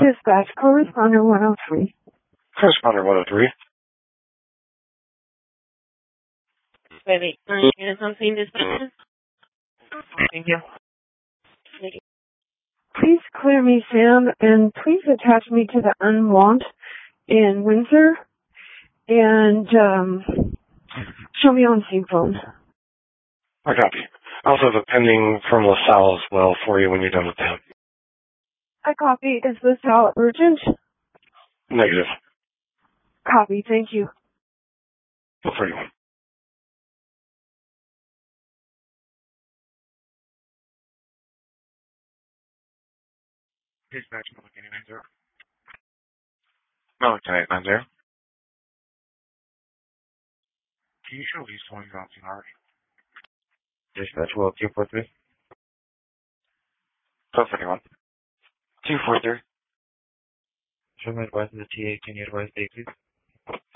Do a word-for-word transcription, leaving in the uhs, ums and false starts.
Dispatch, correspondent one oh three. Correspondent one oh three. Wait, wait. Can I get something dispatch? Thank you. Please clear me, Sam, and please attach me to the unwant in Windsor, and um, show me on scene phone. I copy. I also have a pending from LaSalle as well for you when you're done with that. I copy. Is LaSalle urgent? Negative. Copy. Thank you. Feel free. Dispatch, Mulligan eight nine zero. Mulligan eight nine zero. Can you show these twenty thousand already? Dispatch, well, two four three. twelve thirty-one. two four three. Show me advice of the T A. Can you advise date, please?